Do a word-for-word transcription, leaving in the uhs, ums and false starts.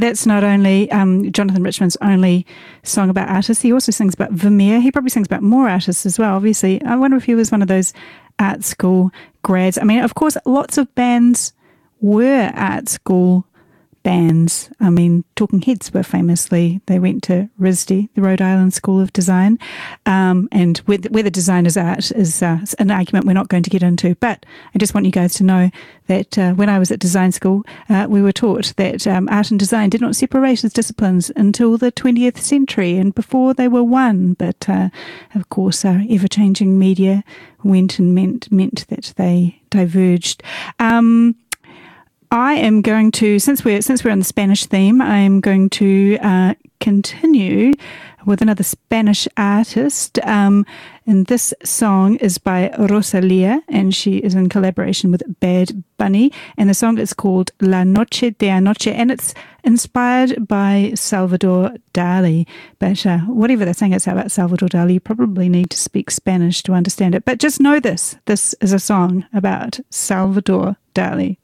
that's not only um, Jonathan Richman's only song about artists. He also sings about Vermeer. He probably sings about more artists as well, obviously. I wonder if he was one of those art school grads. I mean, of course, lots of bands were art school bands. I mean, Talking Heads were famously, they went to R I S D, the Rhode Island School of Design, um, and whether, whether design is art is uh, an argument we're not going to get into. But I just want you guys to know that uh, when I was at design school, uh, we were taught that um, art and design did not separate as disciplines until the twentieth century, and before they were one. But uh, of course, uh, ever-changing media went and meant, meant that they diverged. Um, I am going to, since we're since we're on the Spanish theme, I am going to uh, continue with another Spanish artist. Um, and this song is by Rosalía, and she is in collaboration with Bad Bunny. And the song is called La Noche de Anoche, and it's inspired by Salvador Dali. But uh, whatever they're saying it's about Salvador Dali, you probably need to speak Spanish to understand it. But just know this, this is a song about Salvador Dali.